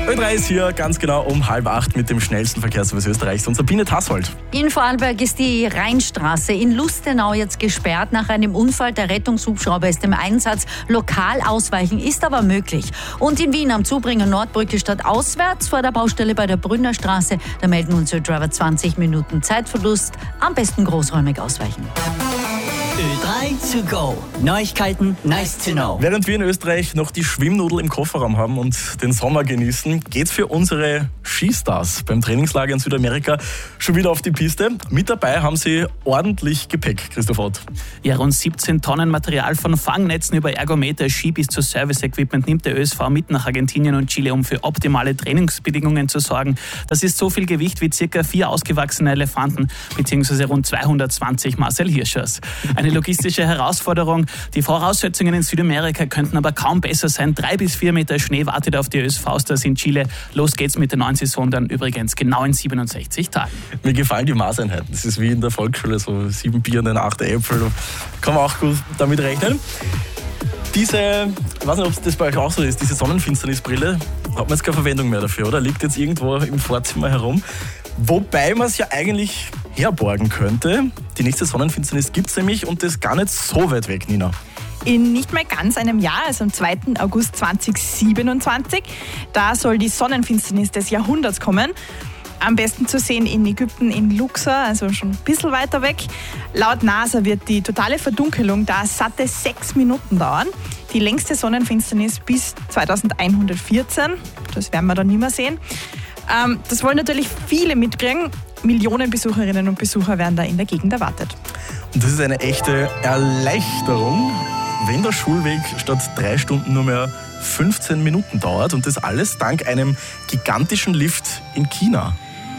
Ö3 ist hier ganz genau um 7:30 mit dem schnellsten Verkehrsservice Österreichs und Sabine Tassold. In Vorarlberg ist die Rheinstraße in Lustenau jetzt gesperrt nach einem Unfall. Der Rettungshubschrauber ist im Einsatz. Lokal ausweichen ist aber möglich. Und in Wien am Zubringer Nordbrücke statt auswärts vor der Baustelle bei der Brünner Straße. Da melden uns Ö-Driver 20 Minuten Zeitverlust. Am besten großräumig ausweichen. Ö3 to go. Neuigkeiten, nice to know. Während wir in Österreich noch die Schwimmnudel im Kofferraum haben und den Sommer genießen, geht's für unsere Skistars beim Trainingslager in Südamerika schon wieder auf die Piste. Mit dabei haben sie ordentlich Gepäck, Christoph Ott. Ja, rund 17 Tonnen Material von Fangnetzen über Ergometer, Ski bis zu Service-Equipment nimmt der ÖSV mit nach Argentinien und Chile, um für optimale Trainingsbedingungen zu sorgen. Das ist so viel Gewicht wie ca. 4 ausgewachsene Elefanten bzw. rund 220 Marcel Hirschers. Eine logistische Herausforderung. Die Voraussetzungen in Südamerika könnten aber kaum besser sein. 3 bis 4 Meter Schnee wartet auf die ÖSV-Stars in Chile. Los geht's mit der neuen Saison dann übrigens genau in 67 Tagen. Mir gefallen die Maßeinheiten. Das ist wie in der Volksschule, so 7 Bier und 8 Äpfel. Kann man auch gut damit rechnen. Diese, ich weiß nicht, ob das bei euch auch so ist, diese Sonnenfinsternisbrille, hat man jetzt keine Verwendung mehr dafür, oder? Liegt jetzt irgendwo im Vorzimmer herum. Wobei man es ja eigentlich herborgen könnte. Die nächste Sonnenfinsternis gibt es nämlich und das gar nicht so weit weg, Nina. In nicht mal ganz einem Jahr, also am 2. August 2027, da soll die Sonnenfinsternis des Jahrhunderts kommen. Am besten zu sehen in Ägypten, in Luxor, also schon ein bisschen weiter weg. Laut NASA wird die totale Verdunkelung da satte 6 Minuten dauern. Die längste Sonnenfinsternis bis 2114, das werden wir dann nicht mehr sehen. Das wollen natürlich viele mitkriegen. Millionen Besucherinnen und Besucher werden da in der Gegend erwartet. Und das ist eine echte Erleichterung, wenn der Schulweg statt 3 Stunden nur mehr 15 Minuten dauert. Und das alles dank einem gigantischen Lift in China.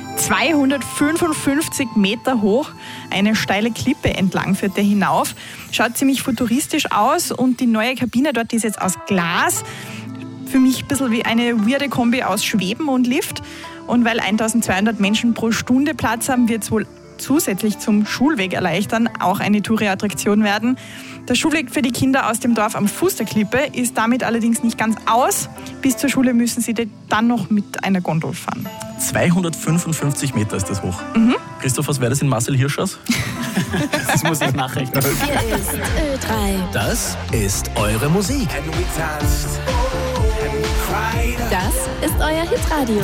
255 Meter hoch, eine steile Klippe entlang führt der hinauf. Schaut ziemlich futuristisch aus und die neue Kabine dort ist jetzt aus Glas. Für mich ein bisschen wie eine weirde Kombi aus Schweben und Lift. Und weil 1200 Menschen pro Stunde Platz haben, wird es wohl zusätzlich zum Schulweg erleichtern auch eine Touri-Attraktion werden. Der Schulweg für die Kinder aus dem Dorf am Fuß der Klippe ist damit allerdings nicht ganz aus. Bis zur Schule müssen sie dann noch mit einer Gondel fahren. 255 Meter ist das hoch. Christoph, was wäre das in Marcel Hirschers? Das muss ich nachrechnen. Hier ist Ö3. Das ist eure Musik. Das ist euer Hitradio.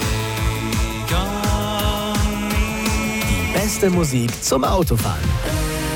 Die beste Musik zum Autofahren.